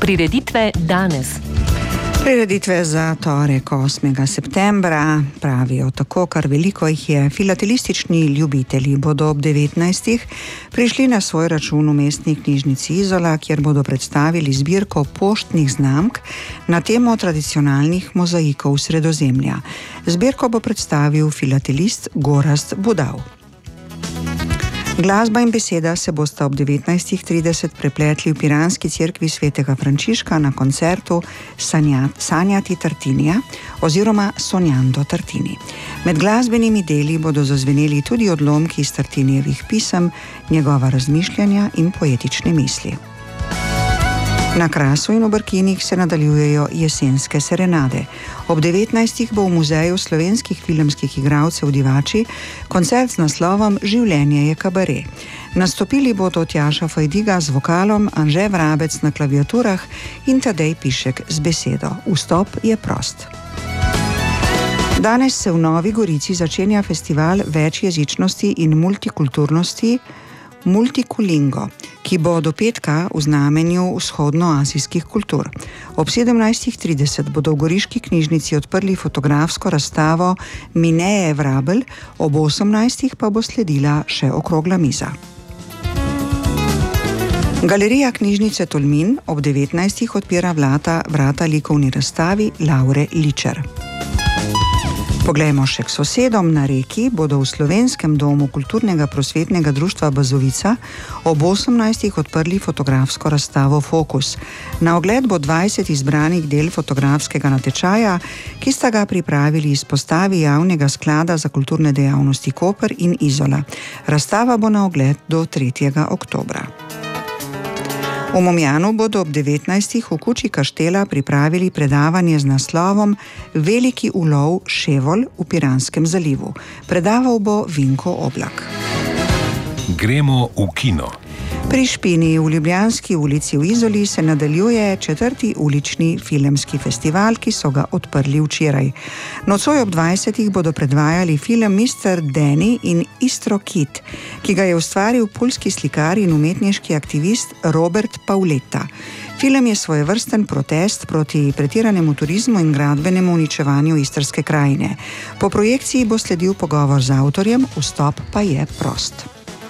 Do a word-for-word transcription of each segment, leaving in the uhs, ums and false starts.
Prireditve danes. Prireditve za torek osmega septembra pravijo tako, kar veliko jih je. Filatelistični ljubitelji bodo ob devetnajstih prišli na svoj račun v mestni knjižnici Izola, kjer bodo predstavili zbirko poštnih znamk na temo tradicionalnih mozaikov Sredozemlja. Zbirko bo predstavil filatelist Gorazd Budav. Glasba in beseda se bosta ob devetnajstih trideset prepletli v piranski cerkvi svetega Frančiška na koncertu Sanjati Tartinija oziroma Sonjando Tartini. Med glasbenimi deli bodo zazveneli tudi odlomki iz Tartinijevih pisem, njegova razmišljanja in poetične misli. Na Krasu in v Brkinih se nadaljujejo jesenske serenade. Ob devetnajstih bo v Muzeju slovenskih filmskih igralcev Divači koncert z naslovom Življenje je kabare. Nastopili bodo Tjaša Fajdiga z vokalom, Anže Vrabec na klaviaturah in Tadej Pišek z besedo. Vstop je prost. Danes se v Novi Gorici začenja festival večjezičnosti in multikulturnosti Multikulingo, ki bo do petka v znamenju vzhodnoazijskih kultur. Ob sedemnajstih trideset bodo v Goriški knjižnici odprli fotografsko razstavo Mineje Vrabel, ob osemnajstih pa bo sledila še okrogla miza. Galerija knjižnice Tolmin ob devetnajstih odpira vrata, vrata likovni razstavi Laure Ličer. Poglejmo še k sosedom. Na Reki bodo v Slovenskem domu kulturnega prosvetnega društva Bazovica ob osemnajstih odprli fotografsko razstavo Fokus. Na ogled bo dvajset izbranih del fotografskega natečaja, ki sta ga pripravili izpostavi Javnega sklada za kulturne dejavnosti Koper in Izola. Razstava bo na ogled do tretjega oktobra. V Momjanu bodo ob devetnajstih v Kuči Kaštela pripravili predavanje z naslovom Veliki ulov ševol v Piranskem zalivu. Predaval bo Vinko Oblak. Gremo v kino. Pri Špini v Ljubljanski ulici v Izoli se nadaljuje četrti ulični filmski festival, ki so ga odprli včeraj. Nocoj ob dvajsetih bodo predvajali film mister Danny in Istro Kit, ki ga je ustvaril poljski slikar in umetniški aktivist Robert Pauleta. Film je svojevrsten protest proti pretiranemu turizmu in gradbenemu uničevanju istrske krajine. Po projekciji bo sledil pogovor z avtorjem, vstop pa je prost.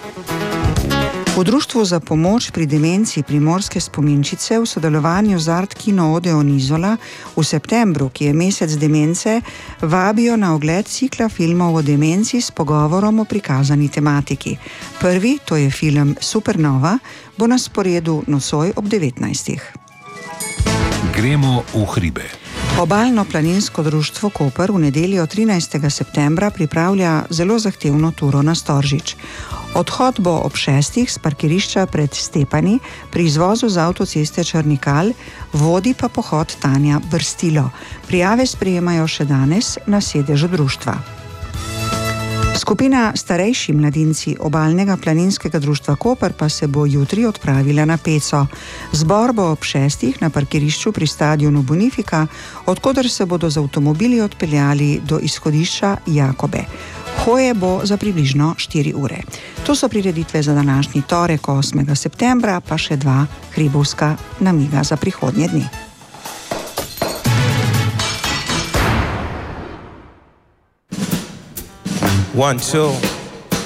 V Društvu za pomoč pri demenci Primorske spominčice v sodelovanju z Art Kino Odeon Izola v septembru, ki je mesec demence, vabijo na ogled cikla filmov o demenci s pogovorom o prikazani tematiki. Prvi, to je film Supernova, bo na sporedu nocoj ob devetnajstih. Gremo v hribe. Obalno-planinsko društvo Koper v nedeljo trinajstega septembra pripravlja zelo zahtevno turo na Storžič. Odhod bo ob šestih s parkirišča pred Stepani, pri izvozu z avtoceste Črnikal, vodi pa pohod Tanja Brstilo. Prijave sprejemajo še danes na sedežu društva. Skupina Starejši mladinci Obalnega planinskega društva Koper pa se bo jutri odpravila na Peco. Zbor bo ob šestih na parkirišču pri stadionu Bonifika, odkoder se bodo z avtomobili odpeljali do izhodišča Jakobe. Hoje bo za približno štiri ure. To so prireditve za današnji torek osmega septembra, pa še dva hribovska namiga za prihodnje dni. One, two.